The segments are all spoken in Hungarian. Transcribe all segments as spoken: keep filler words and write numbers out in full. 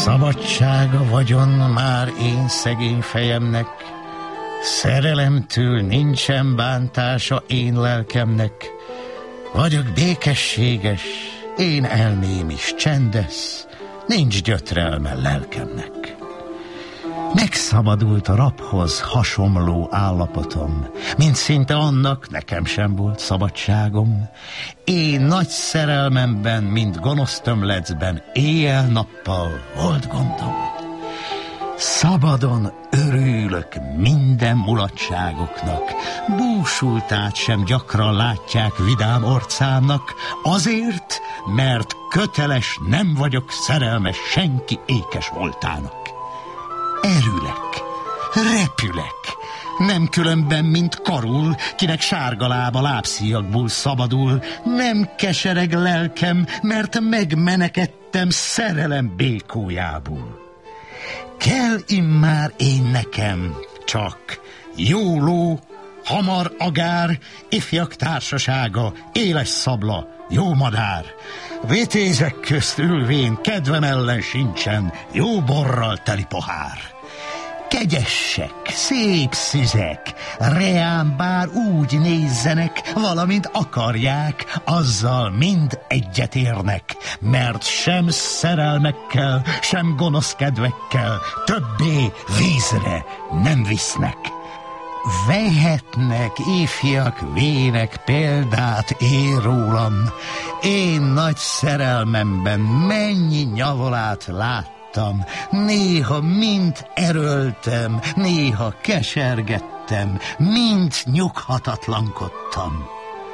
Szabadság a vagyon már én szegény fejemnek, szerelemtől nincsen bántása én lelkemnek. Vagyok békességes, én elmém is csendes, nincs gyötrelme lelkemnek. Megszabadult a rabhoz hasonló állapotom, mint szinte annak nekem sem volt szabadságom. Én nagy szerelmemben, mint gonosz tömlecben, éjjel-nappal volt gondom. Szabadon örülök minden mulatságoknak, búsultát sem gyakran látják vidám orcámnak, azért, mert köteles nem vagyok szerelmes senki ékes voltának. Erülek, repülek, nem különben, mint karul, kinek sárga lába lábszíjakból szabadul. Nem kesereg lelkem, mert megmenekedtem szerelem békójából. Kell immár én nekem csak jó ló, hamar agár, ifjak társasága, éles szabla, jó madár. Vitézek közt ülvén kedvem ellen sincsen jó borral teli pohár. Kegyessek, szép szüzek, reám bár úgy nézzenek, valamint akarják, azzal mind egyet érnek, mert sem szerelmekkel, sem gonosz kedvekkel többé vízre nem visznek. Vehetnek ifjak vének példát én rólam, én nagy szerelmemben mennyi nyavolát láttam, néha mind erőltem, néha kesergettem, mind nyughatatlankodtam.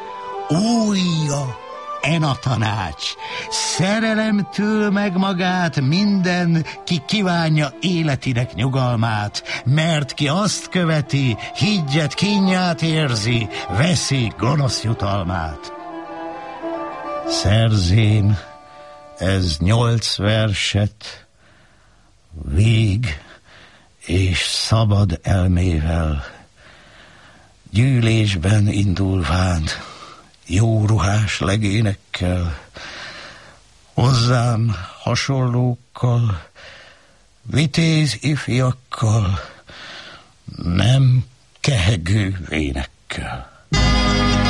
Újja, en a tanács, szerelemtől meg magát minden, ki kívánja életinek nyugalmát, mert ki azt követi, higgyet kínját érzi, veszi gonosz jutalmát. Szerzém ez nyolc verset, vég és szabad elmével, gyűlésben indulván, jó ruhás legénekkel, hozzám hasonlókkal, vitéz ifjakkal, nem kehegő vénekkel.